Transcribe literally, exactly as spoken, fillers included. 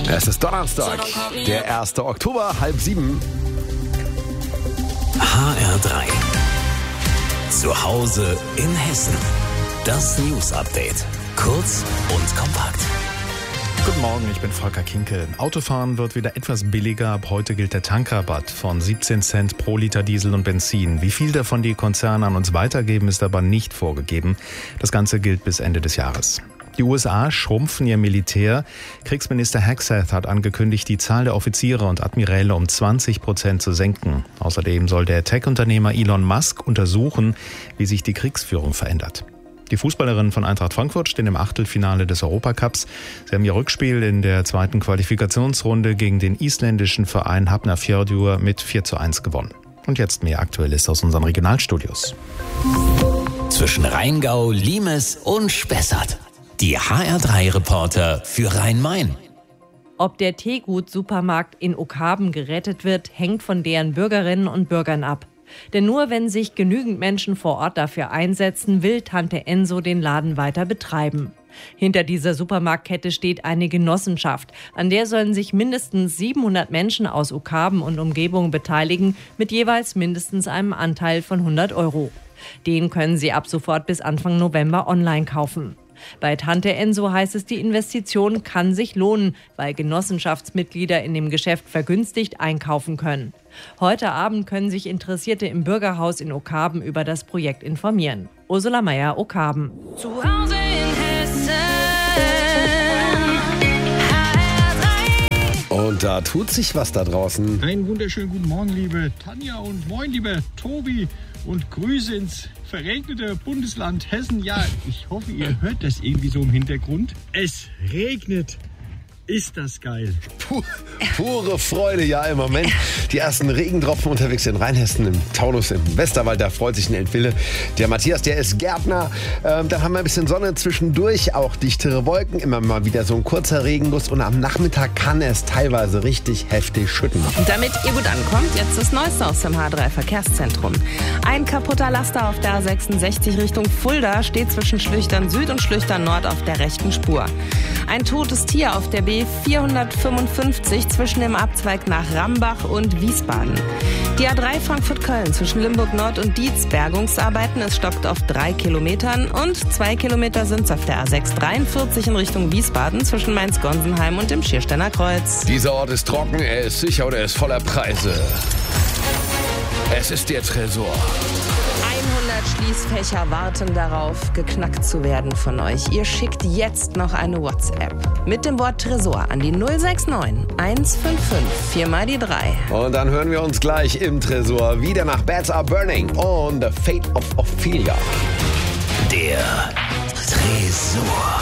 Es ist Donnerstag, der erste Oktober, halb sieben. H R drei. Zu Hause in Hessen. Das News Update. Kurz und kompakt. Guten Morgen, ich bin Volker Kinkel. Autofahren wird wieder etwas billiger. Ab heute gilt der Tankrabatt von siebzehn Cent pro Liter Diesel und Benzin. Wie viel davon die Konzerne an uns weitergeben, ist aber nicht vorgegeben. Das Ganze gilt bis Ende des Jahres. Die U S A schrumpfen ihr Militär. Kriegsminister Hegseth hat angekündigt, die Zahl der Offiziere und Admiräle um zwanzig Prozent zu senken. Außerdem soll der Tech-Unternehmer Elon Musk untersuchen, wie sich die Kriegsführung verändert. Die Fußballerinnen von Eintracht Frankfurt stehen im Achtelfinale des Europacups. Sie haben ihr Rückspiel in der zweiten Qualifikationsrunde gegen den isländischen Verein Hafnarfjörður mit vier zu eins gewonnen. Und jetzt mehr Aktuelles aus unseren Regionalstudios. Zwischen Rheingau, Limes und Spessart. Die H R drei Reporter für Rhein-Main. Ob der Teegut-Supermarkt in Ockhaben gerettet wird, hängt von deren Bürgerinnen und Bürgern ab. Denn nur wenn sich genügend Menschen vor Ort dafür einsetzen, will Tante Enso den Laden weiter betreiben. Hinter dieser Supermarktkette steht eine Genossenschaft. An der sollen sich mindestens siebenhundert Menschen aus Ockhaben und Umgebung beteiligen, mit jeweils mindestens einem Anteil von hundert Euro. Den können sie ab sofort bis Anfang November online kaufen. Bei Tante Enso heißt es, die Investition kann sich lohnen, weil Genossenschaftsmitglieder in dem Geschäft vergünstigt einkaufen können. Heute Abend können sich Interessierte im Bürgerhaus in Ockhaben über das Projekt informieren. Ursula Meier, Ockhaben. Zu Hause in Hessen. Und da tut sich was da draußen. Einen wunderschönen guten Morgen, liebe Tanja, und moin, lieber Tobi, und Grüße ins verregnete Bundesland Hessen. Ja, ich hoffe, ihr hört das irgendwie so im Hintergrund. Es regnet. Ist das geil. Puh, pure Freude, ja, im Moment. Die ersten Regentropfen unterwegs in Rheinhessen, im Taunus, im Westerwald, da freut sich ein Eltville. Der Matthias, der ist Gärtner. Ähm, dann haben wir ein bisschen Sonne zwischendurch, auch dichtere Wolken, immer mal wieder so ein kurzer Regenguss. Und am Nachmittag kann es teilweise richtig heftig schütten. Damit ihr gut ankommt, jetzt das Neueste aus dem H drei Verkehrszentrum. Ein kaputter Laster auf der A sechsundsechzig Richtung Fulda steht zwischen Schlüchtern Süd und Schlüchtern Nord auf der rechten Spur. Ein totes Tier auf der B vierhundertfünfundfünfzig zwischen dem Abzweig nach Rambach und Wiesbaden. Die A drei Frankfurt-Köln zwischen Limburg Nord und Dietz, Bergungsarbeiten, es stockt auf drei Kilometern und zwei Kilometer sind es auf der A sechs dreiundvierzig in Richtung Wiesbaden zwischen Mainz-Gonsenheim und dem Schiersteiner Kreuz. Dieser Ort ist trocken, er ist sicher und er ist voller Preise. Es ist der Tresor. hundert Schließfächer warten darauf, geknackt zu werden von euch. Ihr schickt jetzt noch eine WhatsApp mit dem Wort Tresor an die null sechs neun eins fünf fünf vier mal die drei. Und dann hören wir uns gleich im Tresor wieder nach Bats Are Burning und The Fate of Ophelia. Der Tresor.